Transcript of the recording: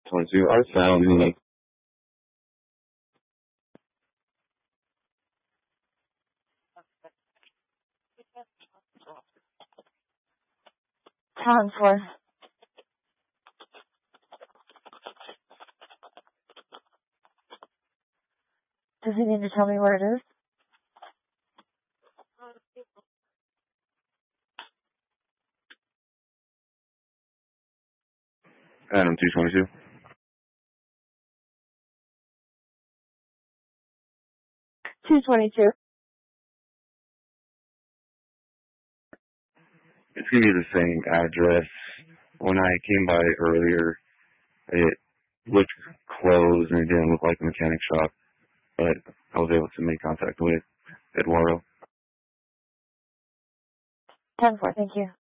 22. I found me. 10-4. Does he need to tell me where it is? Adam 222. It's gonna be the same address. When I came by earlier, it looked closed and it didn't look like a mechanic shop, but I was able to make contact with Eduardo. 10-4, thank you.